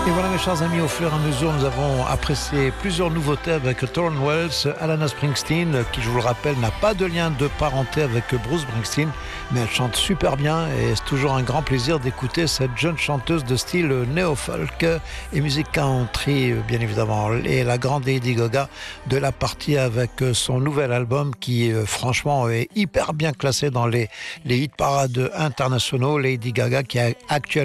Et voilà mes chers amis, au fur et à mesure nous avons apprécié plusieurs nouveautés avec Thorn Wells, Alana Springsteen, qui je vous le rappelle n'a pas de lien de parenté avec Bruce Springsteen, mais elle chante super bien et c'est toujours un grand plaisir d'écouter cette jeune chanteuse de style néo-folk et musique country bien évidemment. Et la grande Lady Gaga de la partie avec son nouvel album qui franchement est hyper bien classé dans les hit parades internationaux. Lady Gaga qui a actuellement